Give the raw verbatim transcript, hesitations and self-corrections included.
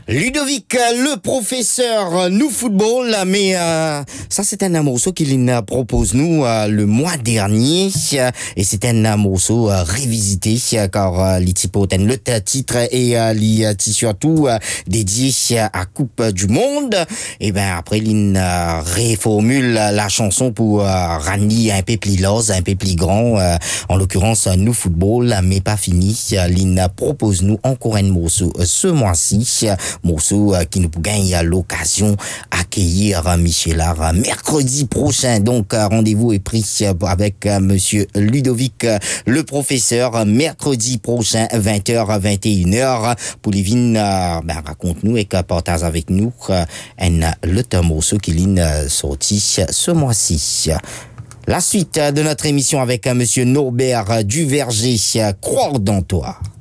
Ludovic, le professeur, nous football, mais euh, ça c'est un morceau qu'il nous propose nous euh, le mois dernier et c'est un morceau euh, révisité car euh, l'Itipoten, le titre et euh, l'Iti surtout euh, dédié à Coupe du Monde. Et ben après il euh, réformule la chanson pour euh, rendre un peu plus lose, un peu plus grand. Euh, en l'occurrence nous football, mais pas fini. Il propose nous encore un morceau euh, ce mois-ci. Morceau euh, qui nous gagne l'occasion accueillir euh, Michelard mercredi prochain. Donc euh, rendez-vous est pris euh, avec euh, monsieur Ludovic, euh, le professeur, euh, mercredi prochain vingt heures à vingt et une heures. Poulivine, euh, ben, raconte-nous et que partage avec nous euh, un le morceau qui est euh, sorti ce mois-ci. La suite de notre émission avec euh, monsieur Norbert Duverger, Croire dans toi.